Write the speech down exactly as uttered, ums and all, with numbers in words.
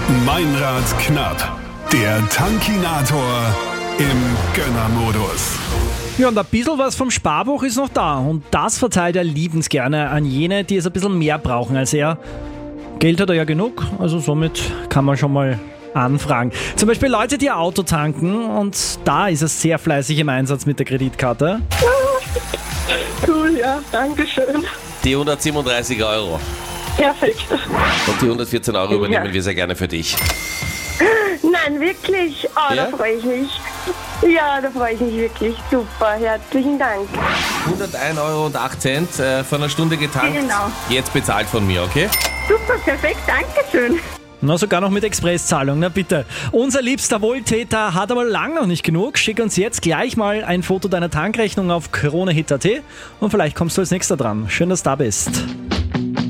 Meinrad knapp. Der Tankinator im Gönnermodus. Ja, und ein bisschen was vom Sparbuch ist noch da. Und das verteilt er liebensgerne an jene, die es ein bisschen mehr brauchen als er. Geld hat er ja genug, also somit kann man schon mal anfragen. Zum Beispiel Leute, die ein Auto tanken, und da ist er sehr fleißig im Einsatz mit der Kreditkarte. Cool, ja, danke schön. Die hundertsiebenunddreißig Euro. Perfekt. Und die hundertvierzehn Euro übernehmen Ja. wir sehr gerne für dich. Nein, wirklich. Oh, Ja? da freue ich mich. Ja, da freue ich mich wirklich. Super, herzlichen Dank. hundertein Euro und acht Cent äh, von einer Stunde getankt. Genau. Jetzt bezahlt von mir, okay? Super, perfekt, danke schön. Na, sogar noch mit Expresszahlung, na bitte. Unser liebster Wohltäter hat aber lang noch nicht genug. Schick uns jetzt gleich mal ein Foto deiner Tankrechnung auf kronehit punkt at und vielleicht kommst du als nächster dran. Schön, dass du da bist.